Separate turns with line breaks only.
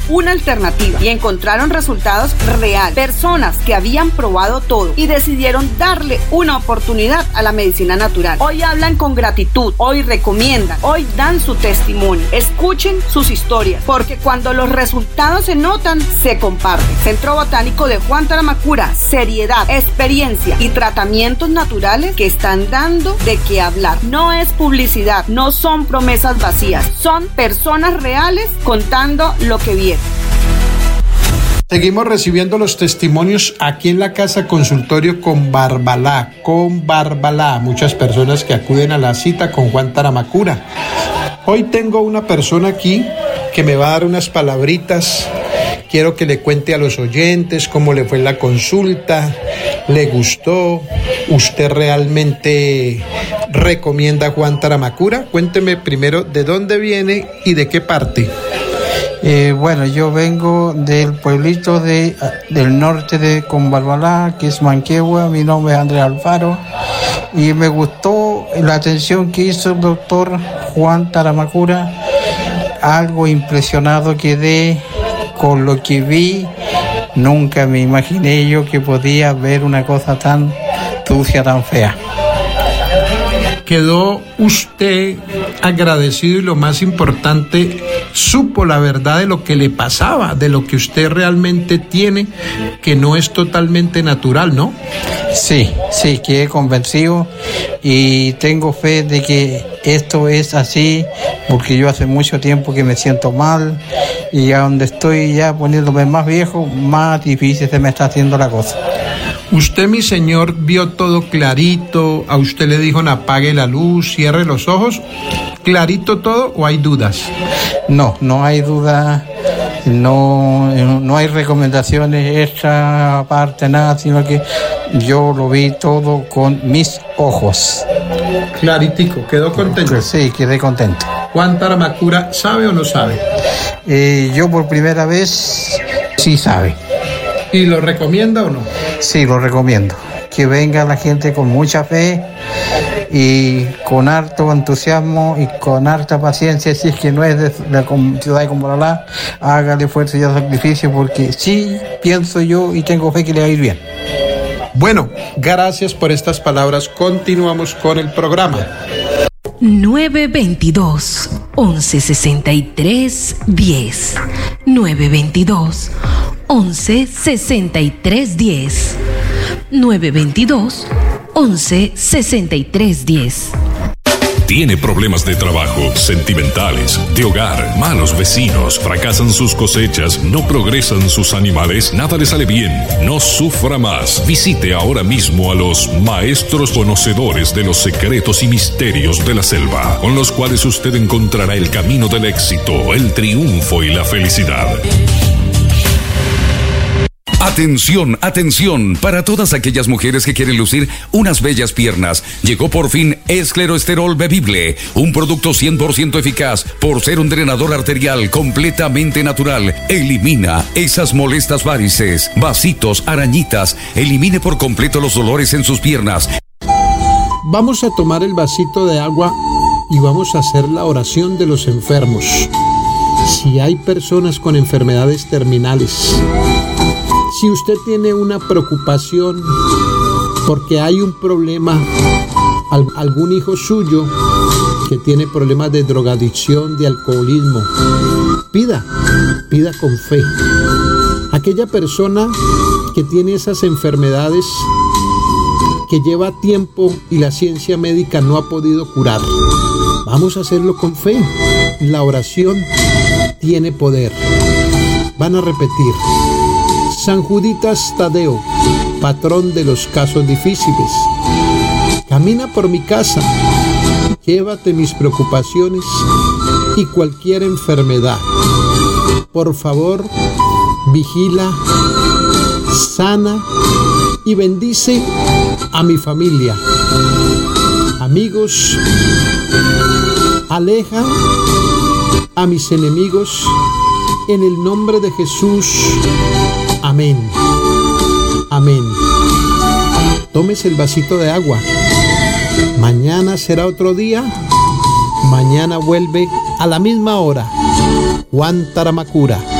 una alternativa y encontraron resultados reales. Personas que habían probado todo y decidieron darle una oportunidad a la medicina natural. Hoy hablan con gratitud, hoy recomiendan, hoy dan su testimonio. Escuchen sus historias, porque cuando los resultados se notan, se comparten. Centro Botánico de Juan Taramacura, seriedad, experiencia y tratamientos naturales que están dando de qué hablar. No es publicidad, no son promesas vacías, son personas reales contando lo que vieron.
Seguimos recibiendo los testimonios aquí en la Casa Consultorio con Barbalá. Muchas personas que acuden a la cita con Juan Taramacura. Hoy tengo una persona aquí que me va a dar unas palabritas. Quiero que le cuente a los oyentes cómo le fue la consulta, le gustó, usted realmente recomienda a Juan Taramacura. Cuénteme primero de dónde viene y de qué parte.
Bueno, yo vengo del pueblito del norte de Combarbalá, que es Manquehue. Mi nombre es Andrés Alfaro y me gustó la atención que hizo el doctor Juan Taramacura. Algo impresionado quedé con lo que vi. Nunca me imaginé yo que podía ver una cosa tan sucia, tan fea.
Quedó usted agradecido y lo más importante, supo la verdad de lo que le pasaba, de lo que usted realmente tiene, que no es totalmente natural, ¿no?
Sí, quedé convencido y tengo fe de que esto es así, porque yo hace mucho tiempo que me siento mal y a donde estoy ya poniéndome más viejo, más difícil se me está haciendo la cosa.
Usted, mi señor, vio todo clarito, a usted le dijo apague la luz, cierre los ojos, clarito todo, ¿o hay dudas?
No hay duda, no hay recomendaciones extra aparte, nada, sino que yo lo vi todo con mis ojos.
Claritico, ¿quedó contento?
Sí, quedé contento.
¿Juan Taramacura sabe o no sabe?
Yo por primera vez sí sabe.
¿Y lo recomienda o no?
Sí, lo recomiendo. Que venga la gente con mucha fe y con harto entusiasmo y con harta paciencia. Si es que no es de la ciudad de Combarbalá, hágale fuerza y sacrificio, porque sí pienso yo y tengo fe que le va a ir bien.
Bueno, gracias por estas palabras. Continuamos con el programa.
922-1163-10. 922-1163-10. 922-1163-10.
Tiene problemas de trabajo, sentimentales, de hogar, malos vecinos, fracasan sus cosechas, no progresan sus animales, nada le sale bien. No sufra más. Visite ahora mismo a los maestros conocedores de los secretos y misterios de la selva, con los cuales usted encontrará el camino del éxito, el triunfo y la felicidad. Atención, atención, para todas aquellas mujeres que quieren lucir unas bellas piernas. Llegó por fin Escleroesterol Bebible, un producto 100% eficaz por ser un drenador arterial completamente natural. Elimina esas molestas varices, vasitos, arañitas. Elimine por completo los dolores en sus piernas.
Vamos a tomar el vasito de agua y vamos a hacer la oración de los enfermos. Si hay personas con enfermedades terminales, si usted tiene una preocupación porque hay un problema, algún hijo suyo que tiene problemas de drogadicción, de alcoholismo, pida con fe. Aquella persona que tiene esas enfermedades que lleva tiempo y la ciencia médica no ha podido curar, vamos a hacerlo con fe. La oración tiene poder. Van a repetir: San Juditas Tadeo, patrón de los casos difíciles, camina por mi casa, llévate mis preocupaciones y cualquier enfermedad. Por favor, vigila, sana y bendice a mi familia. Amigos, aleja a mis enemigos en el nombre de Jesús. Amén. Amén. Tómese el vasito de agua. Mañana será otro día. Mañana vuelve a la misma hora. Juan Taramacura.